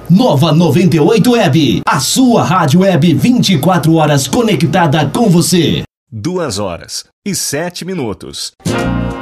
Nova 98 Web, a sua rádio web 24 horas conectada com você. 2h07.